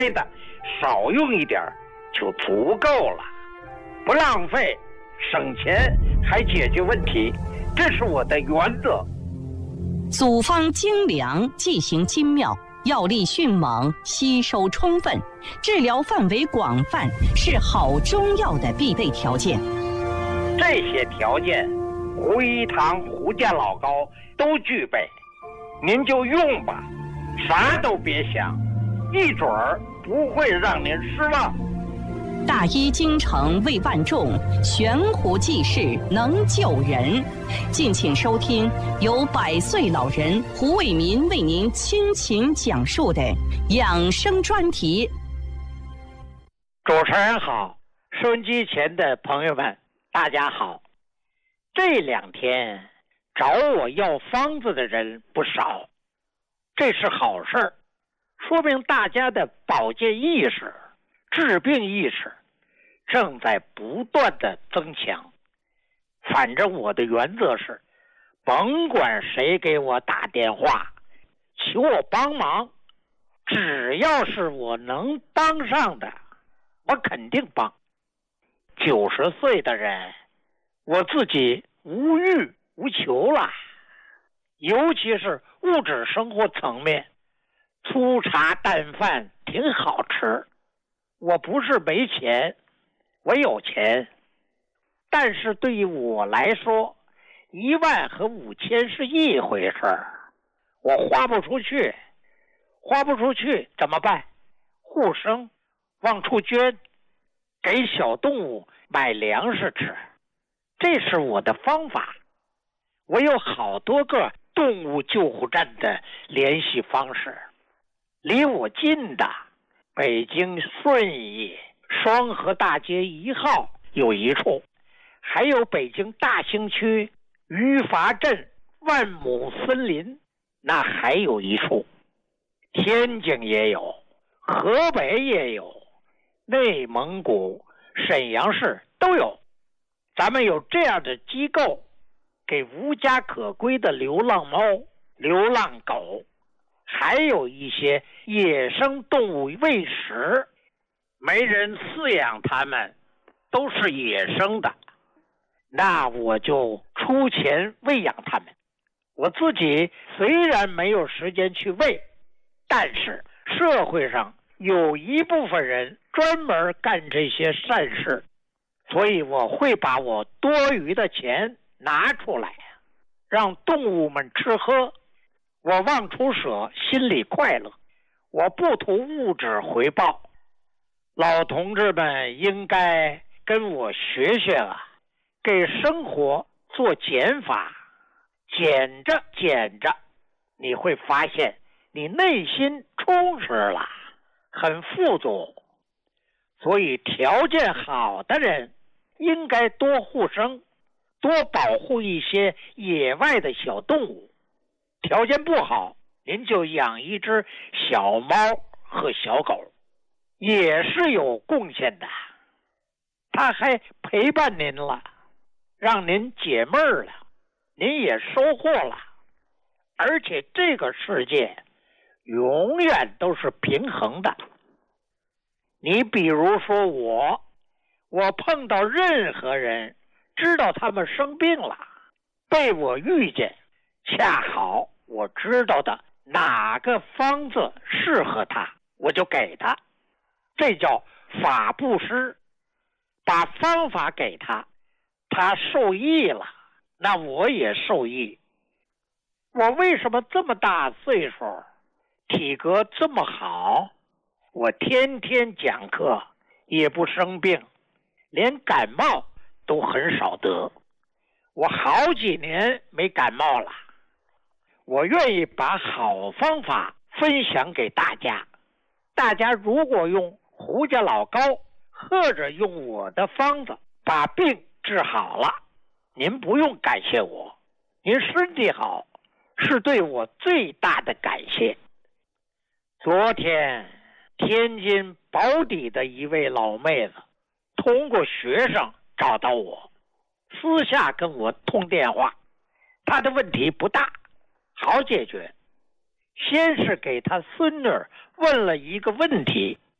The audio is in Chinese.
的少用一点就足够了，不浪费，省钱还解决问题，这是我的原则。 组方精良，剂型精妙，药力迅猛，吸收充分，治疗范围广泛，是好中药的必备条件。 这些条件，胡一堂、胡家老高都具备，您就用吧，啥都别想，一准儿不会让您失望。 大医精诚为万众，悬壶济世能救人。敬请收听由100岁老人胡伟民为您倾情讲述的养生专题。 主持人好，收音机前的朋友们大家好。这2天找我要方子的人不少，这是好事，说明大家的保健意识、治病意识正在不断的增强。反正我的原则是，甭管谁给我打电话求我帮忙，只要是我能帮上的，我肯定帮。90岁的人，我自己无欲无求了，尤其是物质生活层面，粗茶淡饭挺好吃。我不是没钱，我有钱，但是对于我来说，1万和5000是一回事儿，我花不出去怎么办？护生，往出捐，给小动物买粮食吃，这是我的方法。我有好多个动物救护站的联系方式，离我近的北京顺义双河大街1号有一处，还有北京大兴区余华镇万亩森林那还有一处，天津也有，河北也有，内蒙古沈阳市都有。咱们有这样的机构，给无家可归的流浪猫、流浪狗，还有一些野生动物喂食，没人饲养它们，都是野生的，那我就出钱喂养它们。我自己虽然没有时间去喂，但是社会上有一部分人专门干这些善事，所以我会把我多余的钱拿出来，让动物们吃喝。我忘出舍，心里快乐，我不图物质回报。老同志们应该跟我学学啊，给生活做减法，减着减着，你会发现你内心充实了，很富足。所以条件好的人应该多护生，多保护一些野外的小动物。条件不好，您就养一只小猫和小狗，也是有贡献的。它还陪伴您了，让您解闷儿了，您也收获了。而且这个世界永远都是平衡的。你比如说我碰到任何人，知道他们生病了，被我遇见，恰好我知道的哪个方子适合他，我就给他，这叫法布施。把方法给他，他受益了，那我也受益。我为什么这么大岁数，体格这么好？我天天讲课，也不生病，连感冒都很少得。我好几年没感冒了。我愿意把好方法分享给大家。大家如果用胡家老高，或者用我的方子把病治好了，您不用感谢我，您身体好是对我最大的感谢。昨天天津宝坻的一位老妹子通过学生找到我，私下跟我通电话，她的问题不大，好解决。先是给她孙女问了一个问题，